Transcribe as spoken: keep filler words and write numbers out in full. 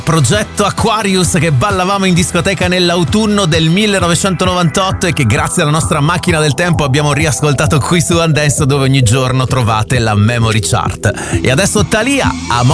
Progetto Aquarius che ballavamo in discoteca nell'autunno del millenovecentonovantotto e che grazie alla nostra macchina del tempo abbiamo riascoltato qui su One Dance, dove ogni giorno trovate la Memory Chart. E adesso Thalia, Amore